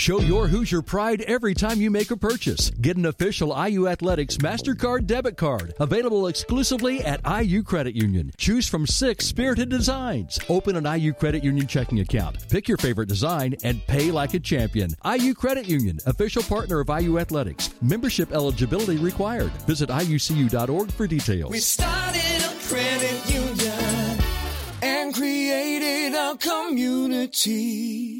Show your Hoosier pride every time you make a purchase. Get an official IU Athletics MasterCard debit card, available exclusively at IU Credit Union. Choose from 6 spirited designs. Open an IU Credit Union checking account. Pick your favorite design and pay like a champion. IU Credit Union, official partner of IU Athletics. Membership eligibility required. Visit IUCU.org for details. We started a credit union and created a community.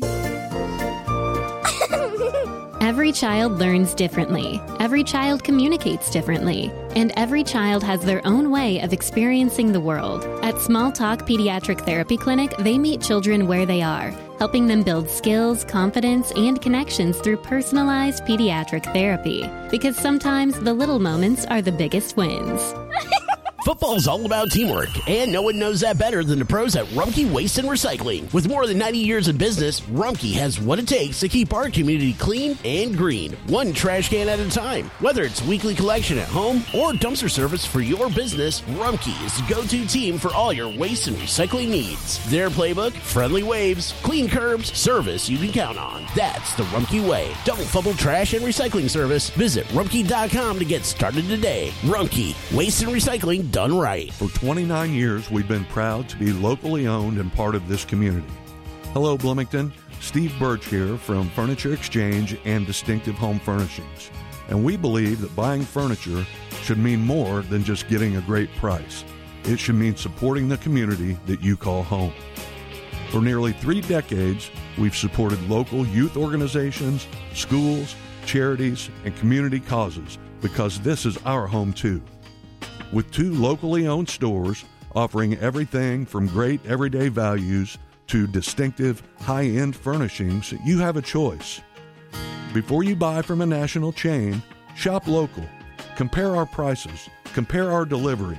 Every child learns differently. Every child communicates differently. And every child has their own way of experiencing the world. At Small Talk Pediatric Therapy Clinic, they meet children where they are, helping them build skills, confidence, and connections through personalized pediatric therapy. Because sometimes the little moments are the biggest wins. Football's all about teamwork, and no one knows that better than the pros at Rumpke Waste and Recycling. With more than 90 years in business, Rumpke has what it takes to keep our community clean and green, one trash can at a time. Whether it's weekly collection at home or dumpster service for your business, Rumpke is the go-to team for all your waste and recycling needs. Their playbook, friendly waves, clean curbs, service you can count on. That's the Rumpke way. Don't fumble trash and recycling service. Visit Rumpke.com to get started today. Rumpke, Waste and Recycling done right. For 29 years, we've been proud to be locally owned and part of this community. Hello, Bloomington. Steve Birch here from Furniture Exchange and Distinctive Home Furnishings. And we believe that buying furniture should mean more than just getting a great price. It should mean supporting the community that you call home. For nearly 3 decades, we've supported local youth organizations, schools, charities, and community causes because this is our home too. With 2 locally owned stores offering everything from great everyday values to distinctive high-end furnishings, you have a choice. Before you buy from a national chain, shop local. Compare our prices. Compare our delivery.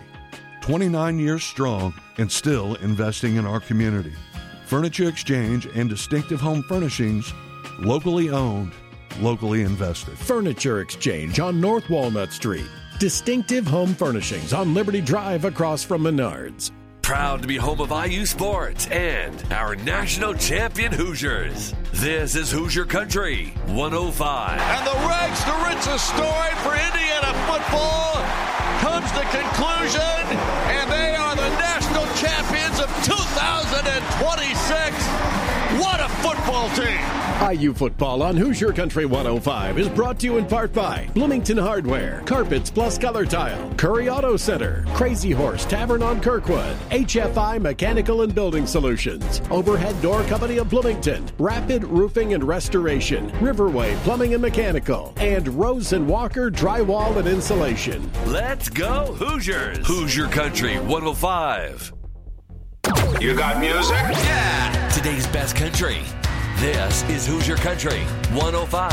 29 years strong and still investing in our community. Furniture Exchange and Distinctive Home Furnishings, locally owned, locally invested. Furniture Exchange on North Walnut Street. Distinctive Home Furnishings on Liberty Drive across from Menards. Proud to be home of IU Sports and our national champion Hoosiers. This is Hoosier Country 105. And the rags to riches story for Indiana football comes to conclusion, and they are the national champions of 2026. What a football team! IU football on Hoosier Country 105 is brought to you in part by Bloomington Hardware, Carpets Plus Color Tile, Curry Auto Center, Crazy Horse Tavern on Kirkwood, HFI Mechanical and Building Solutions, Overhead Door Company of Bloomington, Rapid Roofing and Restoration, Riverway Plumbing and Mechanical, and Rose & Walker Drywall and Insulation. Let's go Hoosiers! Hoosier Country 105. You got music? Yeah! Today's best country. This is Hoosier Country 105.